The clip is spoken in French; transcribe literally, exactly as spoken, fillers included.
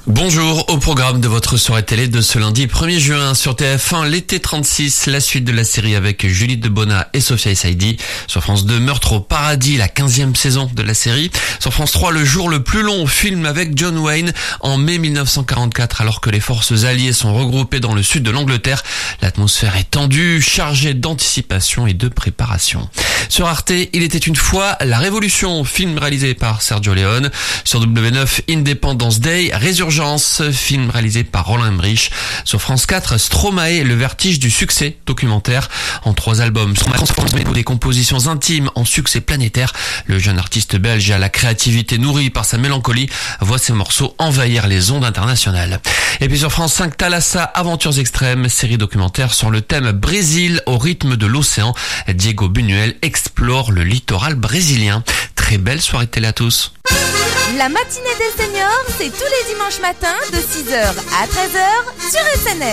Bonjour, au programme de votre soirée télé de ce lundi premier juin sur T F un, l'été trente-six, la suite de la série avec Julie Debona et Sophia Essaidi. Sur France deux, Meurtre au paradis, la quinzième saison de la série. Sur France trois, Le jour le plus long, film avec John Wayne en mai mille neuf cent quarante-quatre, alors que les forces alliées sont regroupées dans le sud de l'Angleterre. L'atmosphère est tendue, chargée d'anticipation et de préparation. Sur Arte, Il était une fois la Révolution, film réalisé par Sergio Leone. Sur W neuf, Independence Day, Résurgence, film réalisé par Roland Emmerich. Sur France quatre, Stromae, le vertige du succès, documentaire. En trois albums, Stromae transforme des compositions intimes en succès planétaire. Le jeune artiste belge à la créativité nourrie par sa mélancolie voit ses morceaux envahir les ondes internationales. Et puis sur France cinq, Thalassa, Aventures extrêmes, série documentaire sur le thème Brésil au rythme de l'océan. Diego Buñuel explore le littoral brésilien. Très belle soirée de télé à tous. La matinée des seniors, c'est tous les dimanches matins de six heures à treize heures sur S N S.